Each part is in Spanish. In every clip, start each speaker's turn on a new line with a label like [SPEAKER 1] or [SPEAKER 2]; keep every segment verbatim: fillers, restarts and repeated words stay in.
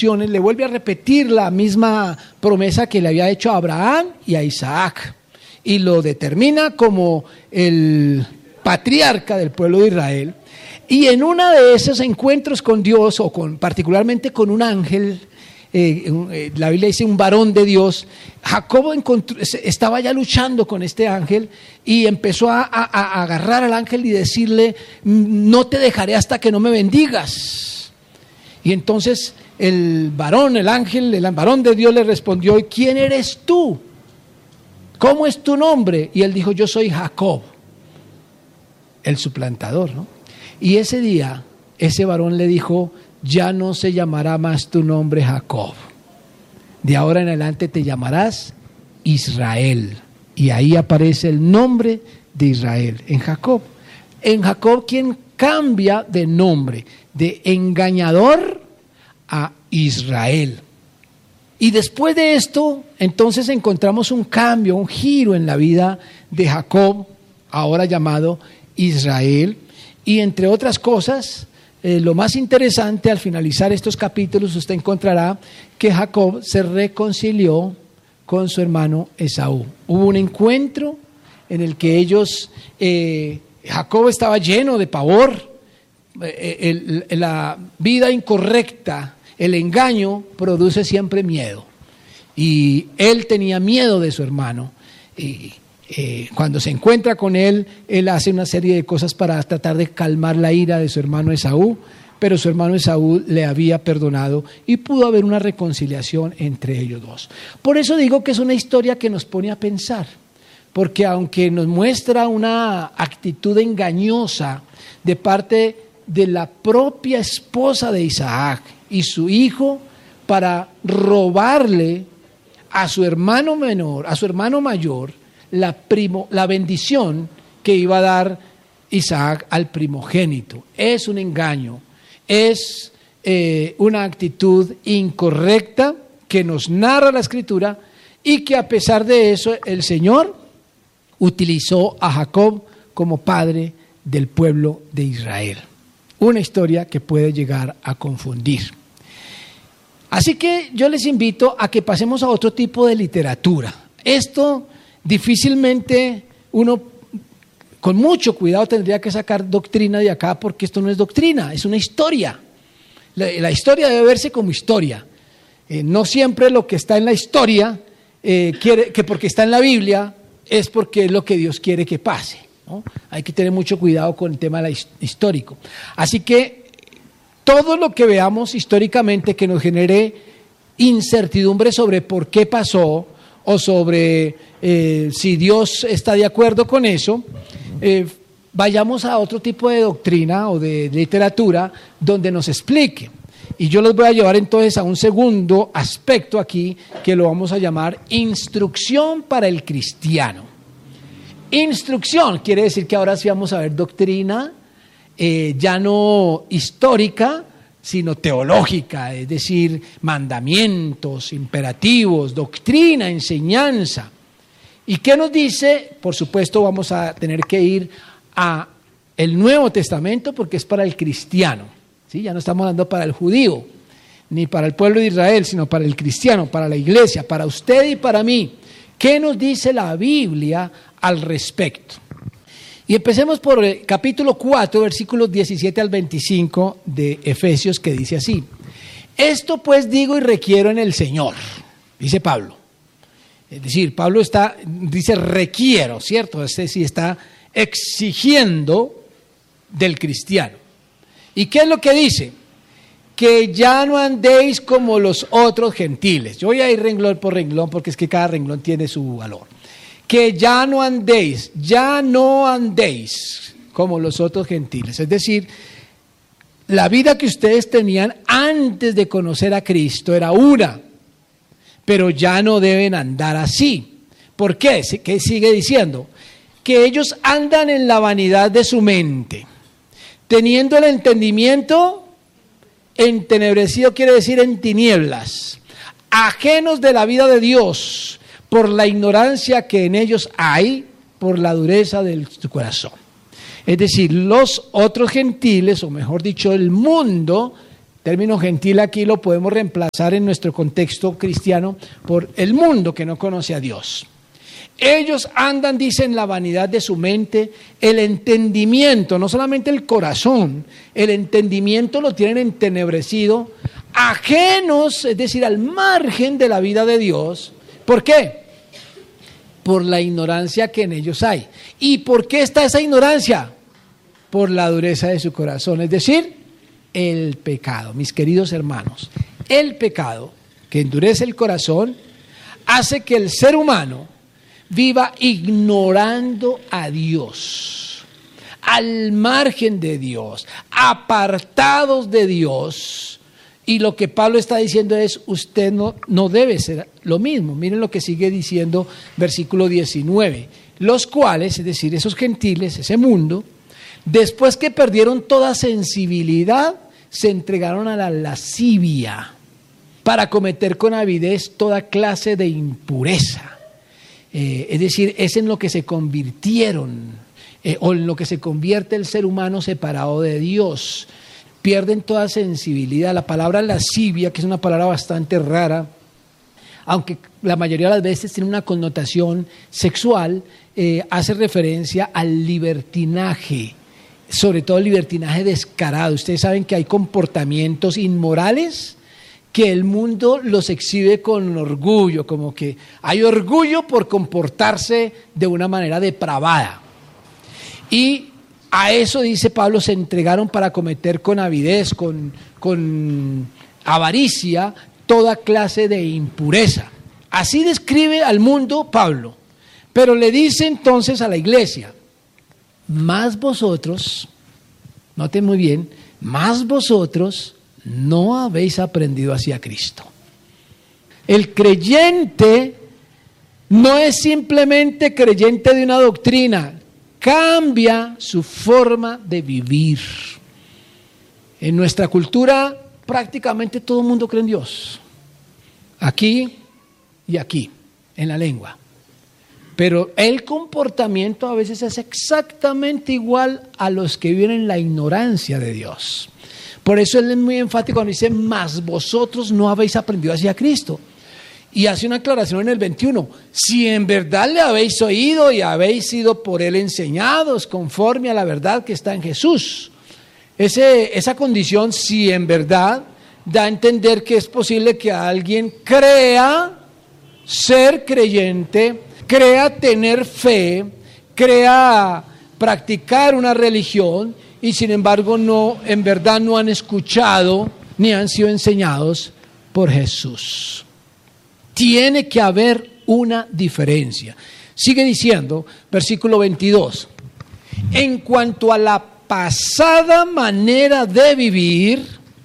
[SPEAKER 1] instrucciones, le vuelve a repetir la misma promesa que le había hecho a Abraham y a Isaac, y lo determina como el patriarca del pueblo de Israel. Y en uno de esos encuentros con Dios, o con, particularmente con un ángel, eh, la Biblia dice un varón de Dios, Jacob encontró, estaba ya luchando con este ángel y empezó a, a, a agarrar al ángel y decirle: no te dejaré hasta que no me bendigas. Y entonces el varón, el ángel, el varón de Dios le respondió: ¿y quién eres tú? ¿Cómo es tu nombre? Y él dijo: yo soy Jacob, el suplantador, ¿no? Y ese día, ese varón le dijo: ya no se llamará más tu nombre Jacob, de ahora en adelante te llamarás Israel. Y ahí aparece el nombre de Israel, en Jacob. En Jacob, quien cambia de nombre, de engañador a Israel. Y después de esto, entonces encontramos un cambio, un giro en la vida de Jacob, ahora llamado Israel. Y entre otras cosas, eh, lo más interesante, al finalizar estos capítulos, usted encontrará que Jacob se reconcilió con su hermano Esaú. Hubo un encuentro en el que ellos, eh, Jacob estaba lleno de pavor, eh, el, el, la vida incorrecta, el engaño produce siempre miedo. Y él tenía miedo de su hermano. Y eh, cuando se encuentra con él, él hace una serie de cosas para tratar de calmar la ira de su hermano Esaú, pero su hermano Esaú le había perdonado y pudo haber una reconciliación entre ellos dos. Por eso digo que es una historia que nos pone a pensar, porque aunque nos muestra una actitud engañosa de parte de la propia esposa de Isaac y su hijo para robarle a su hermano menor, a su hermano mayor, la, primo, la bendición que iba a dar Isaac al primogénito. Es un engaño, es eh, una actitud incorrecta que nos narra la Escritura, y que a pesar de eso el Señor utilizó a Jacob como padre del pueblo de Israel. Una historia que puede llegar a confundir. Así que yo les invito a que pasemos a otro tipo de literatura. Esto difícilmente uno, con mucho cuidado, tendría que sacar doctrina de acá, porque esto no es doctrina, es una historia. La, la historia debe verse como historia. Eh, no siempre lo que está en la historia, eh, quiere, que porque está en la Biblia, es porque es lo que Dios quiere que pase, ¿no? Hay que tener mucho cuidado con el tema histórico. Así que todo lo que veamos históricamente que nos genere incertidumbre sobre por qué pasó, o sobre eh, si Dios está de acuerdo con eso, eh, vayamos a otro tipo de doctrina o de literatura donde nos explique. Y yo los voy a llevar entonces a un segundo aspecto aquí, que lo vamos a llamar instrucción para el cristiano. Instrucción quiere decir que ahora sí vamos a ver doctrina, eh, ya no histórica, sino teológica, es decir, mandamientos, imperativos, doctrina, enseñanza. ¿Y qué nos dice? Por supuesto vamos a tener que ir a el Nuevo Testamento, porque es para el cristiano, ¿sí? Ya no estamos hablando para el judío, ni para el pueblo de Israel, sino para el cristiano, para la iglesia, para usted y para mí. ¿Qué nos dice la Biblia al respecto? Y empecemos por el capítulo cuatro, versículos diecisiete al veinticinco de Efesios, que dice así: esto pues digo y requiero en el Señor, dice Pablo. Es decir, Pablo está, dice requiero, ¿cierto? Es decir, está exigiendo del cristiano. ¿Y qué es lo que dice? Que ya no andéis como los otros gentiles. Yo voy a ir renglón por renglón, porque es que cada renglón tiene su valor. Que ya no andéis, ya no andéis como los otros gentiles. Es decir, la vida que ustedes tenían antes de conocer a Cristo era una, pero ya no deben andar así. ¿Por qué? ¿Qué sigue diciendo? Que ellos andan en la vanidad de su mente, teniendo el entendimiento entenebrecido, quiere decir en tinieblas, ajenos de la vida de Dios, por la ignorancia que en ellos hay, por la dureza de su corazón. Es decir, los otros gentiles, o mejor dicho, el mundo, Término gentil aquí lo podemos reemplazar en nuestro contexto cristiano por el mundo que no conoce a Dios. Ellos andan, dicen, la vanidad de su mente, el entendimiento, no solamente el corazón, el entendimiento lo tienen entenebrecido, ajenos, es decir, al margen de la vida de Dios. ¿Por qué? Por la ignorancia que en ellos hay. ¿Y por qué está esa ignorancia? Por la dureza de su corazón, es decir, el pecado. Mis queridos hermanos, el pecado que endurece el corazón hace que el ser humano viva ignorando a Dios, al margen de Dios, apartados de Dios. Y lo que Pablo está diciendo es, usted no, no debe ser lo mismo. Miren lo que sigue diciendo versículo diecinueve. Los cuales, es decir, esos gentiles, ese mundo, después que perdieron toda sensibilidad, se entregaron a la lascivia para cometer con avidez toda clase de impureza. Eh, es decir, es en lo que se convirtieron, eh, o en lo que se convierte el ser humano separado de Dios. Pierden toda sensibilidad. La palabra lascivia, que es una palabra bastante rara, aunque la mayoría de las veces tiene una connotación sexual, eh, hace referencia al libertinaje, sobre todo el libertinaje descarado. Ustedes saben que hay comportamientos inmorales que el mundo los exhibe con orgullo, como que hay orgullo por comportarse de una manera depravada. Y a eso, dice Pablo, se entregaron para cometer con avidez, con, con avaricia, toda clase de impureza. Así describe al mundo Pablo, pero le dice entonces a la iglesia, más vosotros, noten muy bien, más vosotros no habéis aprendido hacia Cristo. El creyente no es simplemente creyente de una doctrina, cambia su forma de vivir. En nuestra cultura prácticamente todo el mundo cree en Dios, aquí y aquí, en la lengua. Pero el comportamiento a veces es exactamente igual a los que viven en la ignorancia de Dios. Por eso él es muy enfático cuando dice, mas vosotros no habéis aprendido hacia Cristo. Y hace una aclaración en el veintiuno, si en verdad le habéis oído y habéis sido por él enseñados conforme a la verdad que está en Jesús. Ese, esa condición, si en verdad, da a entender que es posible que alguien crea ser creyente, crea tener fe, crea practicar una religión y sin embargo no, en verdad no han escuchado ni han sido enseñados por Jesús. Tiene que haber una diferencia. Sigue diciendo, versículo veintidós, en cuanto a la pasada manera de vivir,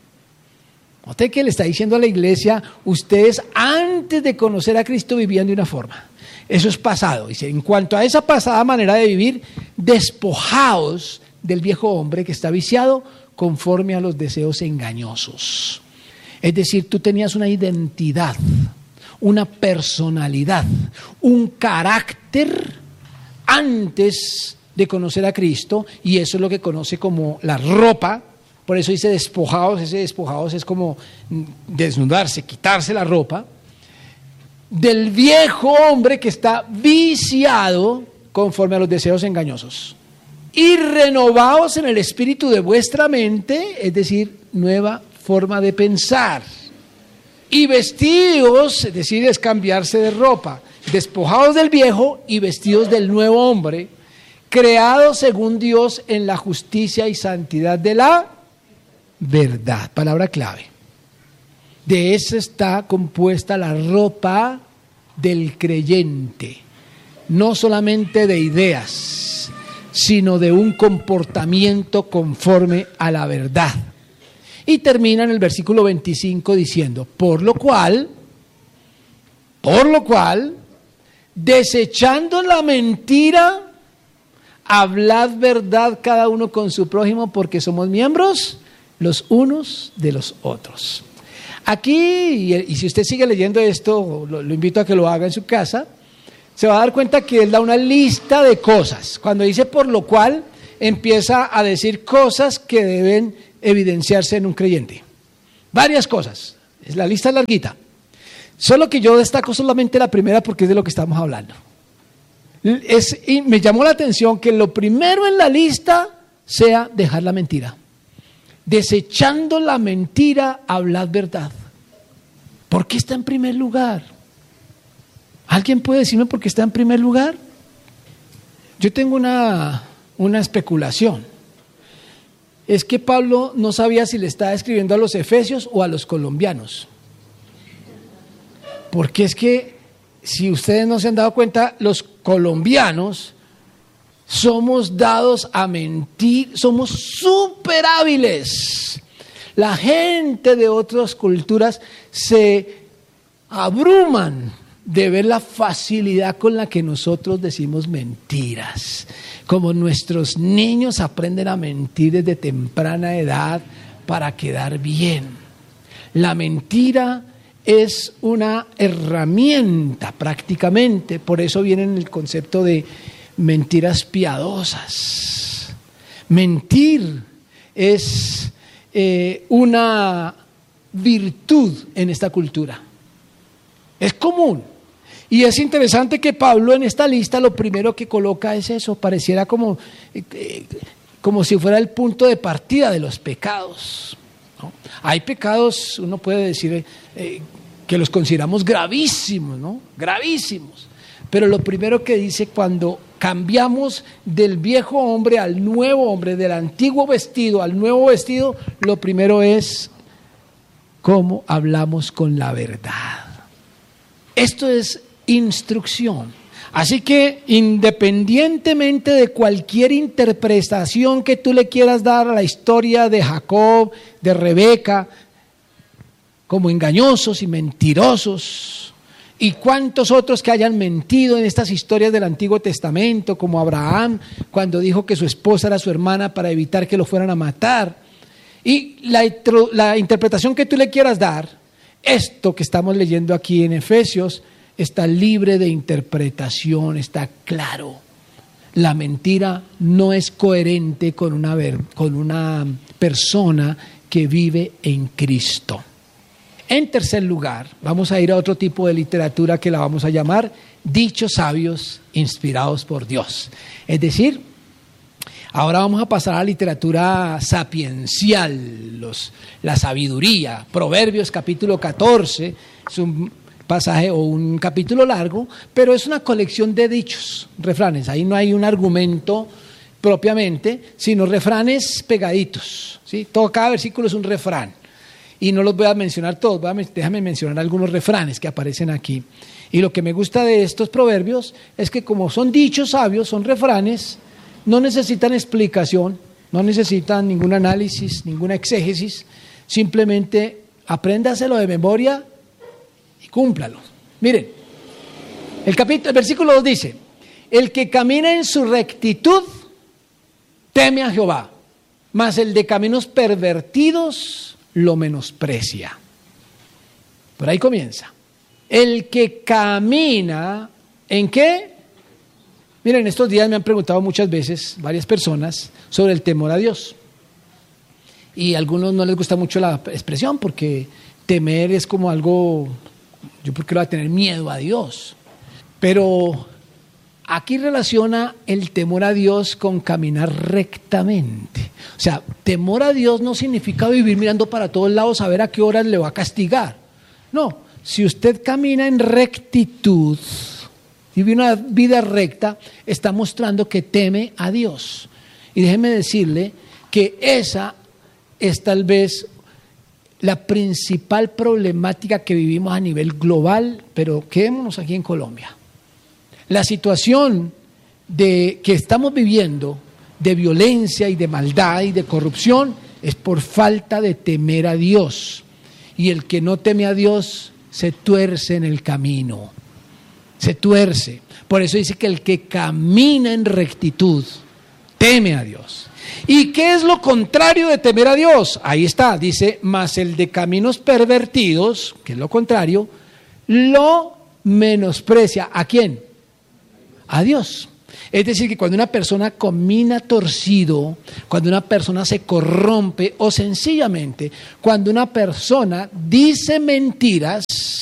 [SPEAKER 1] note que le está diciendo a la iglesia, ustedes antes de conocer a Cristo vivían de una forma. Eso es pasado. Dice, en cuanto a esa pasada manera de vivir, despojaos del viejo hombre que está viciado conforme a los deseos engañosos. Es decir, tú tenías una identidad, una personalidad, un carácter antes de conocer a Cristo, y eso es lo que conoce como la ropa. Por eso dice despojados, ese despojados es como desnudarse, quitarse la ropa, del viejo hombre que está viciado conforme a los deseos engañosos. Y renovaos en el espíritu de vuestra mente, es decir, nueva forma de pensar. Y vestidos, es decir, es cambiarse de ropa, despojados del viejo y vestidos del nuevo hombre, creados según Dios en la justicia y santidad de la verdad. Palabra clave. De eso está compuesta la ropa del creyente, no solamente de ideas, sino de un comportamiento conforme a la verdad. Y termina en el versículo veinticinco diciendo, por lo cual, por lo cual, desechando la mentira, hablad verdad cada uno con su prójimo, porque somos miembros los unos de los otros. Aquí, y, y si usted sigue leyendo esto, lo, lo invito a que lo haga en su casa, se va a dar cuenta que él da una lista de cosas. Cuando dice por lo cual, empieza a decir cosas que deben evidenciarse en un creyente. Varias cosas. La lista es larguita. Solo que yo destaco solamente la primera porque es de lo que estamos hablando. Es, y me llamó la atención que lo primero en la lista sea dejar la mentira. Desechando la mentira, hablad verdad. ¿Por qué está en primer lugar? ¿Alguien puede decirme por qué está en primer lugar? Yo tengo una, una especulación. Es que Pablo no sabía si le estaba escribiendo a los efesios o a los colombianos. Porque es que, si ustedes no se han dado cuenta, los colombianos somos dados a mentir, somos súper hábiles. La gente de otras culturas se abruman de ver la facilidad con la que nosotros decimos mentiras. Como nuestros niños aprenden a mentir desde temprana edad para quedar bien. La mentira es una herramienta prácticamente, por eso viene en el concepto de mentiras piadosas. Mentir es eh, una virtud en esta cultura. Es común. Y es interesante que Pablo en esta lista lo primero que coloca es eso, pareciera como, eh, como si fuera el punto de partida de los pecados, ¿no? Hay pecados, uno puede decir eh, que los consideramos gravísimos, ¿no? Gravísimos. Pero lo primero que dice cuando cambiamos del viejo hombre al nuevo hombre, del antiguo vestido al nuevo vestido, lo primero es cómo hablamos con la verdad. Esto es instrucción. Así que independientemente de cualquier interpretación que tú le quieras dar a la historia de Jacob, de Rebeca, como engañosos y mentirosos, y cuántos otros que hayan mentido en estas historias del Antiguo Testamento, como Abraham, cuando dijo que su esposa era su hermana para evitar que lo fueran a matar, y la, la interpretación que tú le quieras dar, esto que estamos leyendo aquí en Efesios está libre de interpretación, está claro. La mentira no es coherente con una, con una persona que vive en Cristo. En tercer lugar, vamos a ir a otro tipo de literatura que la vamos a llamar dichos sabios inspirados por Dios. Es decir, ahora vamos a pasar a la literatura sapiencial, los, la sabiduría. Proverbios capítulo catorce, es un pasaje o un capítulo largo, pero es una colección de dichos, refranes. Ahí no hay un argumento propiamente, sino refranes pegaditos, ¿sí? Todo, cada versículo es un refrán. Y no los voy a mencionar todos, voy a, déjame mencionar algunos refranes que aparecen aquí. Y lo que me gusta de estos proverbios es que como son dichos sabios, son refranes, no necesitan explicación, no necesitan ningún análisis, ninguna exégesis, simplemente apréndaselo de memoria y cúmplalo. Miren, el, capítulo, el versículo dos dice, el que camina en su rectitud teme a Jehová, mas el de caminos pervertidos lo menosprecia. Por ahí comienza. El que camina, ¿en qué? Miren, estos días me han preguntado muchas veces varias personas sobre el temor a Dios. Y a algunos no les gusta mucho la expresión porque temer es como algo, yo por qué lo voy a tener miedo a Dios. Pero aquí relaciona el temor a Dios con caminar rectamente. O sea, temor a Dios no significa vivir mirando para todos lados a ver a qué horas le va a castigar. No, si usted camina en rectitud y vive una vida recta, está mostrando que teme a Dios. Y déjeme decirle que esa es tal vez la principal problemática que vivimos a nivel global, pero quedémonos aquí en Colombia. La situación de, que estamos viviendo de violencia y de maldad y de corrupción es por falta de temer a Dios. Y el que no teme a Dios se tuerce en el camino, se tuerce. Por eso dice que el que camina en rectitud teme a Dios. ¿Y qué es lo contrario de temer a Dios? Ahí está, dice, mas el de caminos pervertidos, que es lo contrario, lo menosprecia. ¿A quién? A Dios. Es decir, que cuando una persona camina torcido, cuando una persona se corrompe o sencillamente cuando una persona dice mentiras,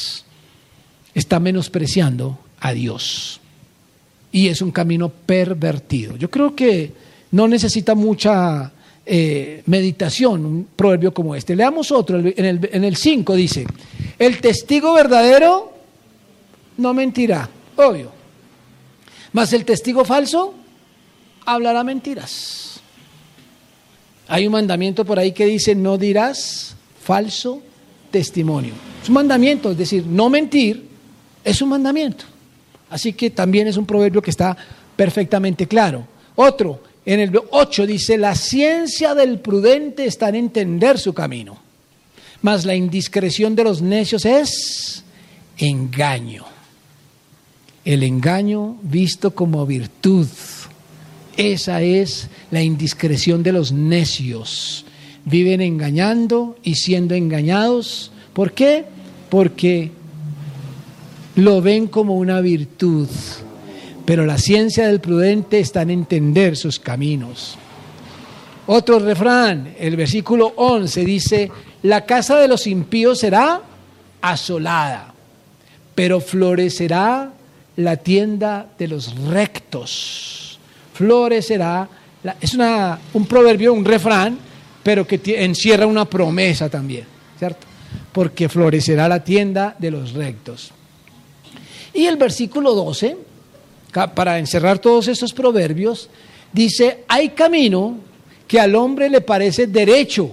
[SPEAKER 1] está menospreciando a Dios. Y es un camino pervertido. Yo creo que no necesita mucha eh, meditación un proverbio como este. Leamos otro, en el, en el cinco dice, el testigo verdadero no mentirá, obvio. Mas el testigo falso hablará mentiras. Hay un mandamiento por ahí que dice, no dirás falso testimonio. Es un mandamiento, es decir, no mentir es un mandamiento. Así que también es un proverbio que está perfectamente claro. Otro, en el ocho dice, la ciencia del prudente está en entender su camino, mas la indiscreción de los necios es engaño. El engaño visto como virtud, esa es la indiscreción de los necios. Viven engañando y siendo engañados. ¿Por qué? Porque lo ven como una virtud. Pero la ciencia del prudente está en entender sus caminos. Otro refrán, el versículo once dice, la casa de los impíos será asolada, pero florecerá la tienda de los rectos. Florecerá, la, es una, un proverbio, un refrán, pero que t- encierra una promesa también, ¿cierto? Porque florecerá la tienda de los rectos. Y el versículo doce, para encerrar todos estos proverbios, dice, hay camino que al hombre le parece derecho,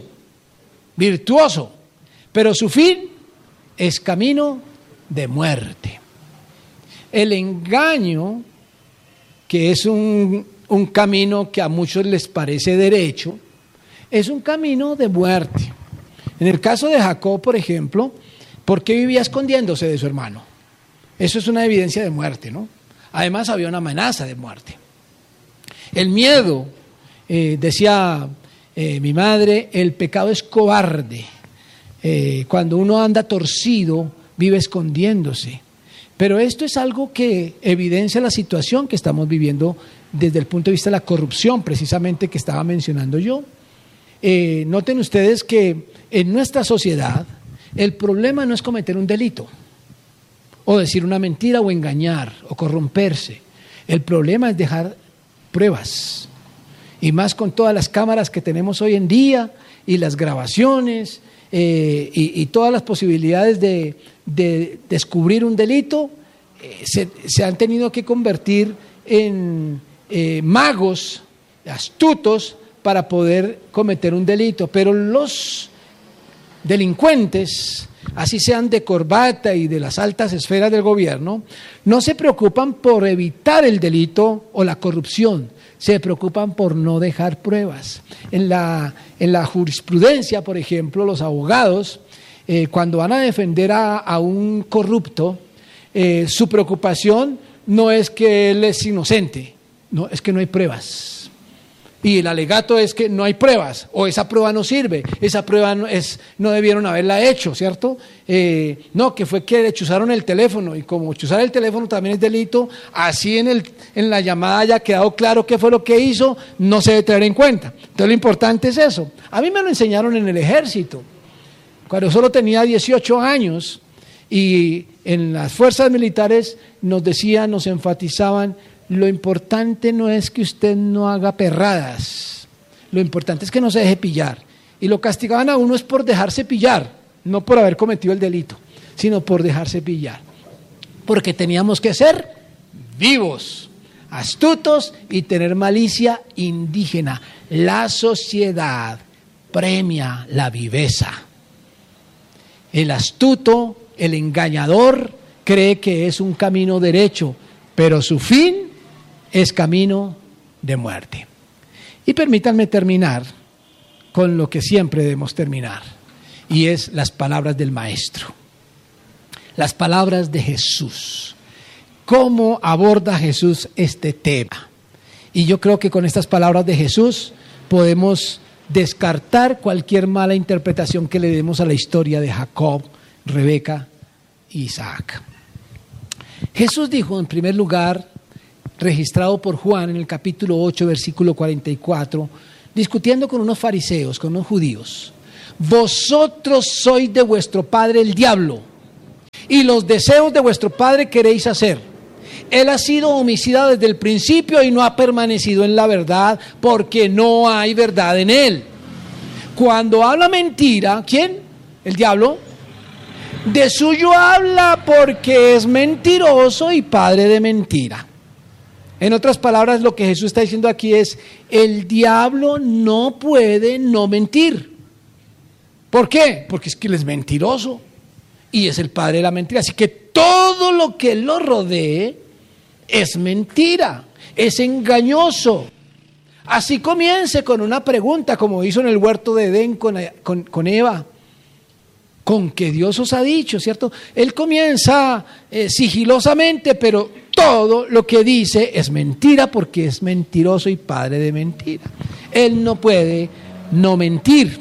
[SPEAKER 1] virtuoso, pero su fin es camino de muerte. El engaño, que es un, un camino que a muchos les parece derecho, es un camino de muerte. En el caso de Jacob, por ejemplo, ¿por qué vivía escondiéndose de su hermano? Eso es una evidencia de muerte, ¿no? Además había una amenaza de muerte. El miedo, eh, decía eh, mi madre, el pecado es cobarde. Eh, cuando uno anda torcido, vive escondiéndose. Pero esto es algo que evidencia la situación que estamos viviendo desde el punto de vista de la corrupción, precisamente que estaba mencionando yo. Eh, noten ustedes que en nuestra sociedad el problema no es cometer un delito, o decir una mentira, o engañar, o corromperse. El problema es dejar pruebas, y más con todas las cámaras que tenemos hoy en día, y las grabaciones, eh, y, y todas las posibilidades de, de descubrir un delito, eh, se, se han tenido que convertir en eh, magos, astutos, para poder cometer un delito. Pero los delincuentes, así sean de corbata y de las altas esferas del gobierno, no se preocupan por evitar el delito o la corrupción, se preocupan por no dejar pruebas. En la, en la jurisprudencia, por ejemplo, los abogados, eh, cuando van a defender a, a un corrupto, eh, su preocupación no es que él es inocente, no, es que no hay pruebas. Y el alegato es que no hay pruebas, o esa prueba no sirve, esa prueba no, es, no debieron haberla hecho, ¿cierto? Eh, no, que fue que le chuzaron el teléfono, y como chuzar el teléfono también es delito, así en, el, en la llamada haya quedado claro qué fue lo que hizo, no se debe tener en cuenta. Entonces lo importante es eso. A mí me lo enseñaron en el ejército, cuando solo tenía dieciocho años, y en las fuerzas militares nos decían, nos enfatizaban, lo importante no es que usted no haga perradas, lo importante es que no se deje pillar. Y lo castigaban a uno es por dejarse pillar, no por haber cometido el delito, sino por dejarse pillar. Porque teníamos que ser vivos, astutos y tener malicia indígena. La sociedad premia la viveza. El astuto, el engañador, cree que es un camino derecho, pero su fin es camino de muerte. Y permítanme terminar con lo que siempre debemos terminar, y es las palabras del Maestro, las palabras de Jesús. ¿Cómo aborda Jesús este tema? Y yo creo que con estas palabras de Jesús podemos descartar cualquier mala interpretación que le demos a la historia de Jacob, Rebeca y Isaac. Jesús dijo, en primer lugar, registrado por Juan en el capítulo ocho, versículo cuarenta y cuatro, discutiendo con unos fariseos, con unos judíos. Vosotros sois de vuestro padre el diablo, y los deseos de vuestro padre queréis hacer. Él ha sido homicida desde el principio y no ha permanecido en la verdad, porque no hay verdad en él. Cuando habla mentira, ¿quién? El diablo. De suyo habla porque es mentiroso y padre de mentira. En otras palabras, lo que Jesús está diciendo aquí es, el diablo no puede no mentir. ¿Por qué? Porque es que él es mentiroso y es el padre de la mentira. Así que todo lo que lo rodee es mentira, es engañoso. Así comience con una pregunta, como hizo en el huerto de Edén con, con, con Eva. Con que Dios os ha dicho, ¿cierto? Él comienza eh, sigilosamente, pero todo lo que dice es mentira porque es mentiroso y padre de mentira. Él no puede no mentir.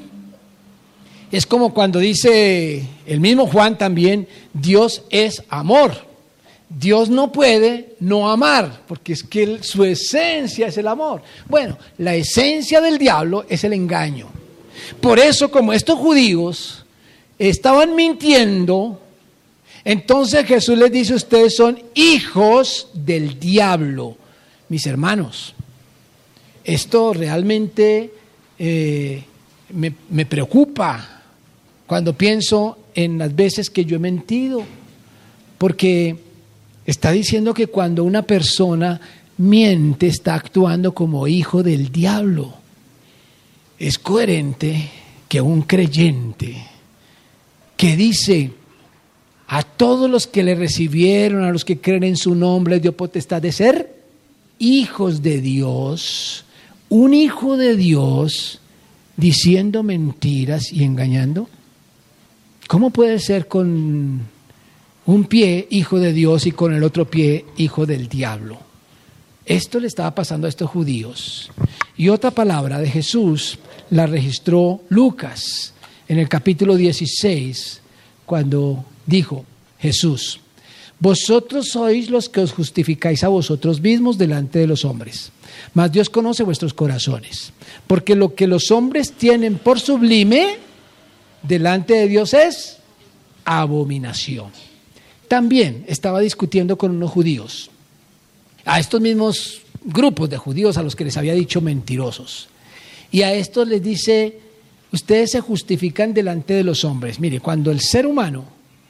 [SPEAKER 1] Es como cuando dice el mismo Juan también, Dios es amor. Dios no puede no amar, porque es que él, su esencia es el amor. Bueno, la esencia del diablo es el engaño. Por eso, como estos judíos estaban mintiendo, entonces Jesús les dice, ustedes son hijos del diablo. Mis hermanos, esto realmente eh, me, me preocupa cuando pienso en las veces que yo he mentido, porque está diciendo que cuando una persona miente está actuando como hijo del diablo. Es coherente que un creyente que dice, a todos los que le recibieron, a los que creen en su nombre, les dio potestad de ser hijos de Dios, un hijo de Dios diciendo mentiras y engañando. ¿Cómo puede ser con un pie hijo de Dios y con el otro pie hijo del diablo? Esto le estaba pasando a estos judíos. Y otra palabra de Jesús la registró Lucas en el capítulo dieciséis, cuando dijo Jesús, vosotros sois los que os justificáis a vosotros mismos delante de los hombres, mas Dios conoce vuestros corazones, porque lo que los hombres tienen por sublime delante de Dios es abominación. También estaba discutiendo con unos judíos, a estos mismos grupos de judíos a los que les había dicho mentirosos, y a estos les dice, ustedes se justifican delante de los hombres. Mire, cuando el ser humano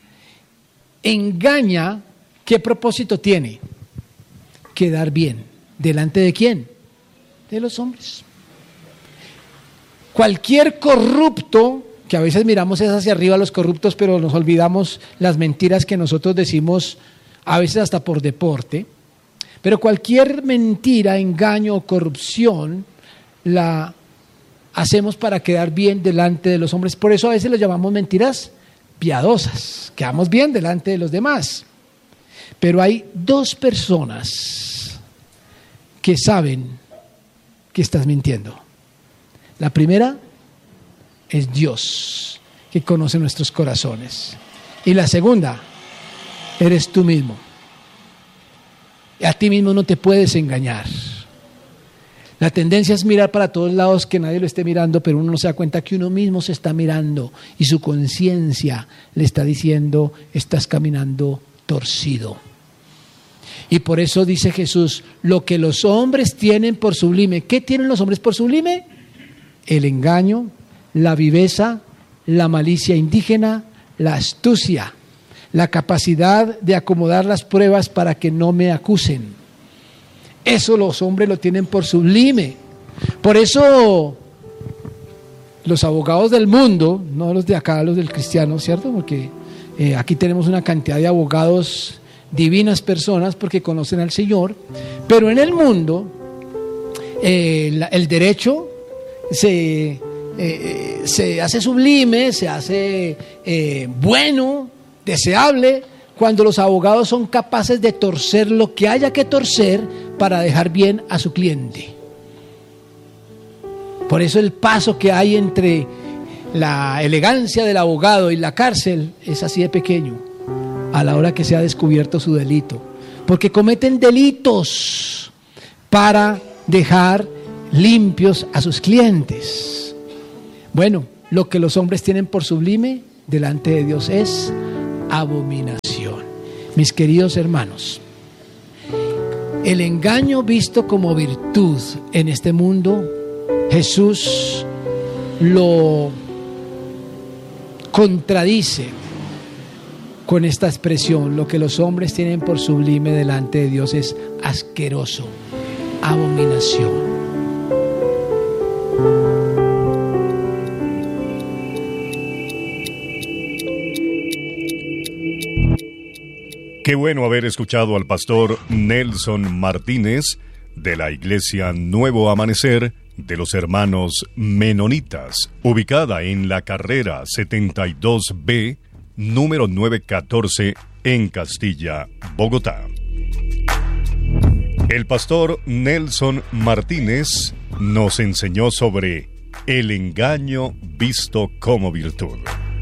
[SPEAKER 1] engaña, ¿qué propósito tiene? Quedar bien. ¿Delante de quién? De los hombres. Cualquier corrupto, que a veces miramos es hacia arriba a los corruptos, pero nos olvidamos las mentiras que nosotros decimos, a veces hasta por deporte, pero cualquier mentira, engaño o corrupción, la hacemos para quedar bien delante de los hombres. Por eso a veces lo llamamos mentiras piadosas. Quedamos bien delante de los demás. Pero hay dos personas que saben que estás mintiendo. La primera es Dios, que conoce nuestros corazones. Y la segunda, eres tú mismo. Y a ti mismo no te puedes engañar. La tendencia es mirar para todos lados, que nadie lo esté mirando, pero uno no se da cuenta que uno mismo se está mirando y su conciencia le está diciendo, estás caminando torcido. Y por eso dice Jesús, lo que los hombres tienen por sublime. ¿Qué tienen los hombres por sublime? El engaño, la viveza, la malicia indígena, la astucia, la capacidad de acomodar las pruebas para que no me acusen. Eso los hombres lo tienen por sublime. Por eso los abogados del mundo, no los de acá, los del cristiano, ¿cierto? Porque eh, aquí tenemos una cantidad de abogados, divinas personas, porque conocen al Señor. Pero en el mundo, eh, la, el derecho se, eh, se hace sublime, se hace eh, bueno, deseable, cuando los abogados son capaces de torcer lo que haya que torcer para dejar bien a su cliente. Por eso el paso que hay entre la elegancia del abogado y la cárcel es así de pequeño a la hora que se ha descubierto su delito. porque cometen delitos para dejar limpios a sus clientes. Bueno, lo que los hombres tienen por sublime delante de Dios es abominación. Mis queridos hermanos, el engaño visto como virtud en este mundo, Jesús lo contradice con esta expresión: lo que los hombres tienen por sublime delante de Dios es asqueroso, abominación.
[SPEAKER 2] Qué bueno haber escuchado al pastor Nelson Martínez de la Iglesia Nuevo Amanecer de los Hermanos Menonitas, ubicada en la carrera setenta y dos B, número novecientos catorce, en Castilla, Bogotá. El pastor Nelson Martínez nos enseñó sobre el engaño visto como virtud.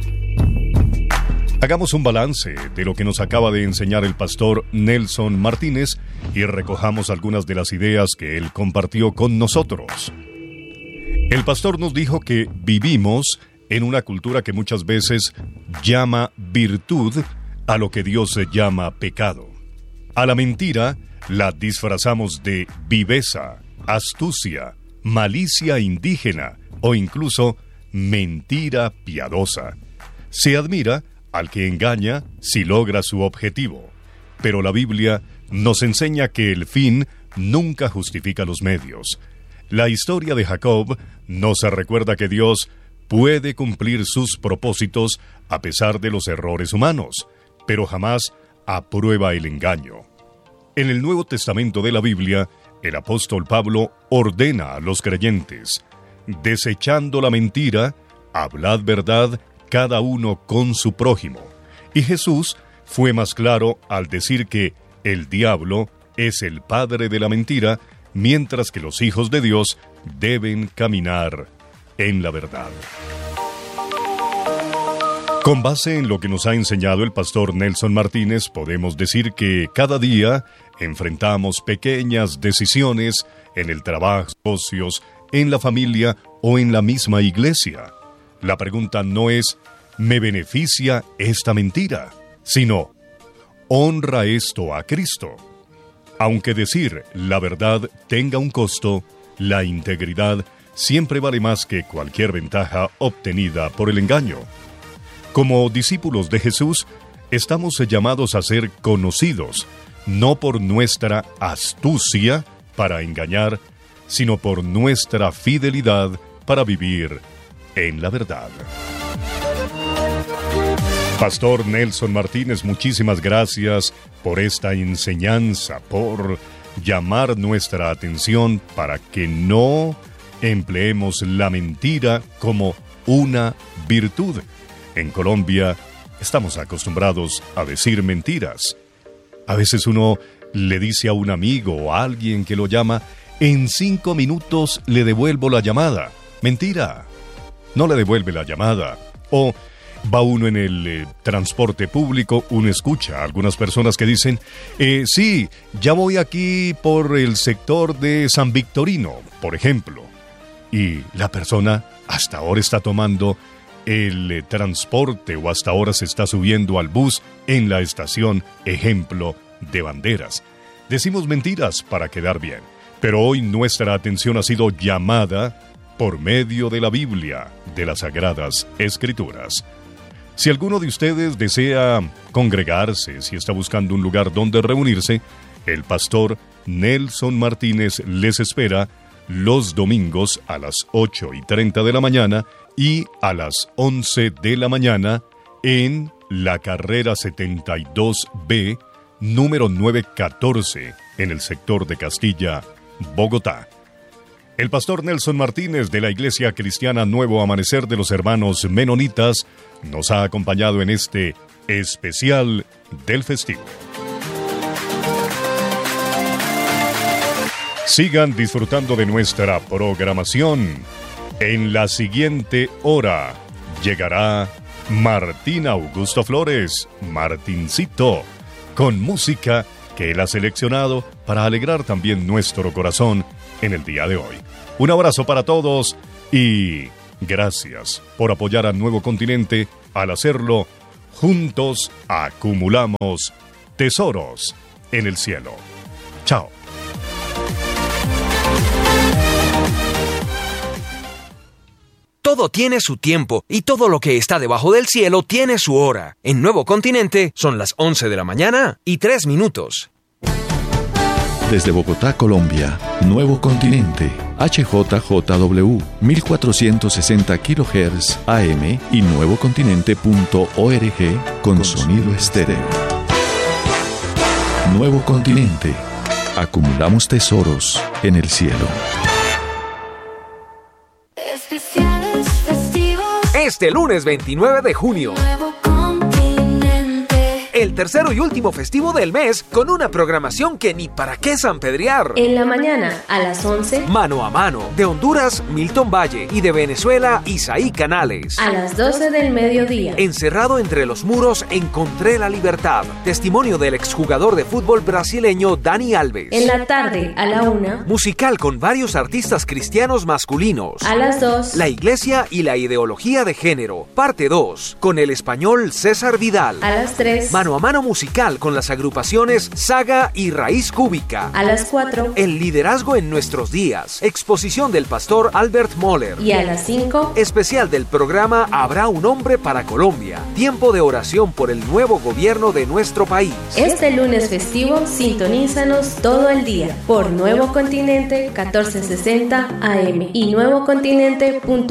[SPEAKER 2] Hagamos un balance de lo que nos acaba de enseñar el pastor Nelson Martínez y recojamos algunas de las ideas que él compartió con nosotros. El pastor nos dijo que vivimos en una cultura que muchas veces llama virtud a lo que Dios llama pecado. A la mentira la disfrazamos de viveza, astucia, malicia indígena o incluso mentira piadosa. Se admira al que engaña si logra su objetivo, pero la Biblia nos enseña que el fin nunca justifica los medios. La historia de Jacob nos recuerda que Dios puede cumplir sus propósitos a pesar de los errores humanos, pero jamás aprueba el engaño. En el Nuevo Testamento de la Biblia, el apóstol Pablo ordena a los creyentes: desechando la mentira, hablad verdad cada uno con su prójimo. Y Jesús fue más claro al decir que el diablo es el padre de la mentira, mientras que los hijos de Dios deben caminar en la verdad. Con base en lo que nos ha enseñado el pastor Nelson Martínez, podemos decir que cada día enfrentamos pequeñas decisiones en el trabajo, socios, en la familia o en la misma iglesia. La pregunta no es: ¿me beneficia esta mentira?, sino: ¿honra esto a Cristo? Aunque decir la verdad tenga un costo, la integridad siempre vale más que cualquier ventaja obtenida por el engaño. Como discípulos de Jesús, estamos llamados a ser conocidos, no por nuestra astucia para engañar, sino por nuestra fidelidad para vivir en la verdad. Pastor Nelson Martínez, muchísimas gracias por esta enseñanza, por llamar nuestra atención para que no empleemos la mentira como una virtud. En Colombia estamos acostumbrados a decir mentiras. A veces uno le dice a un amigo o a alguien que lo llama: en cinco minutos le devuelvo la llamada. Mentira. No le devuelve la llamada. O va uno en el eh, transporte público, uno escucha a algunas personas que dicen: eh, sí, ya voy aquí por el sector de San Victorino, por ejemplo. Y la persona hasta ahora está tomando el eh, transporte o hasta ahora se está subiendo al bus en la estación, ejemplo, de Banderas. Decimos mentiras para quedar bien, pero hoy nuestra atención ha sido llamada por medio de la Biblia, de las Sagradas Escrituras. Si alguno de ustedes desea congregarse, si está buscando un lugar donde reunirse, el pastor Nelson Martínez les espera los domingos a las ocho y treinta de la mañana y a las once de la mañana en la carrera setenta y dos B, número novecientos catorce, en el sector de Castilla, Bogotá. El pastor Nelson Martínez de la Iglesia Cristiana Nuevo Amanecer de los Hermanos Menonitas nos ha acompañado en este especial del festivo. Sigan disfrutando de nuestra programación. En la siguiente hora llegará Martín Augusto Flores, Martincito, con música que Él ha seleccionado para alegrar también nuestro corazón en el día de hoy. Un abrazo para todos y gracias por apoyar a Nuevo Continente. Al hacerlo, juntos acumulamos tesoros en el cielo. Chao.
[SPEAKER 3] Todo tiene su tiempo y todo lo que está debajo del cielo tiene su hora. En Nuevo Continente son las once de la mañana y tres minutos.
[SPEAKER 4] Desde Bogotá, Colombia, Nuevo Continente, H J J W, mil cuatrocientos sesenta kilohertz A M y nuevocontinente punto org con sonido estéreo. Nuevo Continente, acumulamos tesoros en el cielo.
[SPEAKER 5] Especiales festivos.
[SPEAKER 3] Este lunes veintinueve de junio.
[SPEAKER 5] Nuevo Continente.
[SPEAKER 3] El tercero y último festivo del mes con una programación que ni para qué sanpedrear.
[SPEAKER 6] En la mañana, a las once.
[SPEAKER 3] Mano a mano. De Honduras, Milton Valle. Y de Venezuela, Isaí Canales.
[SPEAKER 6] A las doce del mediodía.
[SPEAKER 3] Encerrado entre los muros, encontré la libertad. Testimonio del exjugador de fútbol brasileño Dani Alves.
[SPEAKER 6] En la tarde, a la una.
[SPEAKER 3] Musical con varios artistas cristianos masculinos.
[SPEAKER 6] A las dos.
[SPEAKER 3] La iglesia y la ideología de género. Parte dos. Con el español César Vidal.
[SPEAKER 6] A las tres.
[SPEAKER 3] Mano a mano musical con las agrupaciones Saga y Raíz Cúbica.
[SPEAKER 6] A las cuatro.
[SPEAKER 3] El liderazgo en nuestros días. Exposición del pastor Albert Moller.
[SPEAKER 6] Y a las cinco.
[SPEAKER 3] Especial del programa Habrá un hombre para Colombia. Tiempo de oración por el nuevo gobierno de nuestro país.
[SPEAKER 6] Este lunes festivo, sintonízanos todo el día por Nuevo Continente catorce sesenta A M y nuevocontinente punto